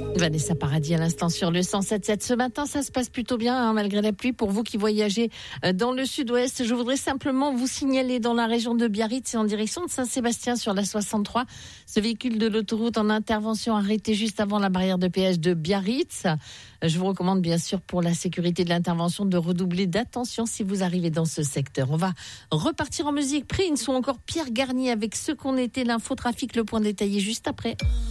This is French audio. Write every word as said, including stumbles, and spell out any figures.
Vanessa Paradis à l'instant sur le cent sept sept. Ce matin, ça se passe plutôt bien hein, malgré la pluie. Pour vous qui voyagez dans le sud-ouest, je voudrais simplement vous signaler dans la région de Biarritz et en direction de Saint-Sébastien sur la soixante-trois. Ce véhicule de l'autoroute en intervention arrêté juste avant la barrière de péage de Biarritz. Je vous recommande bien sûr pour la sécurité de l'intervention de redoubler d'attention si vous arrivez dans ce secteur. On va repartir en musique. Prince ou encore Pierre Garnier avec Ce qu'on était, l'infotrafic, le point détaillé juste après.